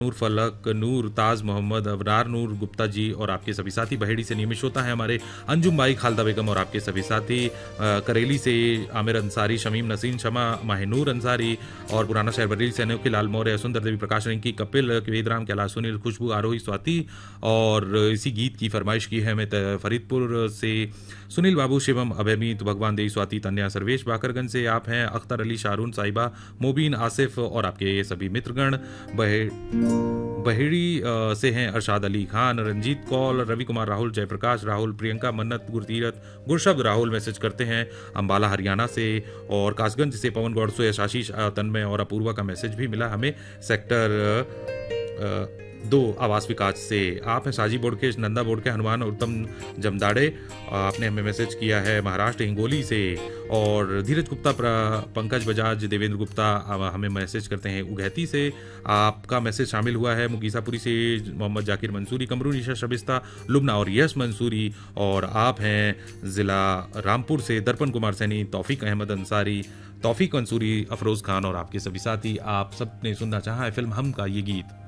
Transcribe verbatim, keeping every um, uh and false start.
नूर फलक, नूर, ताज मोहम्मद, अबरार नूर गुप्ता जी और आपके सभी साथी। बहेड़ी से नियमित श्रोता है हमारे अंजुम भाई, खालदा बेगम और आपके सभी साथी। अ, करेली से आमिर अंसारी, शमीम नसीम शमा, माहिनूर अंसारी और पुराना शहर बरेली से अनोखी लाल मौर्य, सुंदर देवी, प्रकाश रिंकी, कपिल, वेदराम, कैलाश सुनील, खुशबू, आरोही, स्वाति और इसी गीत की फरमाइश की है हमें फरीदपुर से सुनील बाबू, शिवम, अभयमीत, भगवान देवी, स्वाति, तन्या, सर्वेश, बाकरगंज से आप हैं, अख्तर अली, शारून, साहिबा, मोबीन, आसिफ और आपके सभी मित्रगण। बहे बहेड़ी अ, से हैं अरशाद अली खान, रंजीत कौल, रवि कुमार राहुल, जयप्रकाश राहुल, प्रियंका मन्नत, गुरतीरथ, गुरशब्द राहुल मैसेज करते हैं अंबाला हरियाणा से। और कासगंज से पवन गौड़सो, आशीष, तन्मय और अपूर्वा का मैसेज भी मिला हमें सेक्टर अ, दो आवास विकास से। आप हैं साजी बोड़के, नंदा बोड़के, हनुमान, उत्तम जमदाड़े, आपने हमें मैसेज किया है महाराष्ट्र हिंगोली से। और धीरज गुप्ता, पंकज बजाज, देवेंद्र गुप्ता हमें मैसेज करते हैं उगैती से। आपका मैसेज शामिल हुआ है मुगीसापुरी से मोहम्मद जाकिर मंसूरी, कमरू निशा शबिस्ता, लुबना और यश मंसूरी। और आप हैं ज़िला रामपुर से दर्पण कुमार सैनी, तौफीक अहमद अंसारी, तौफीक मंसूरी, अफरोज़ खान और आपके सभी साथी। आप सब ने सुनना चाहा है फिल्म हम का ये गीत।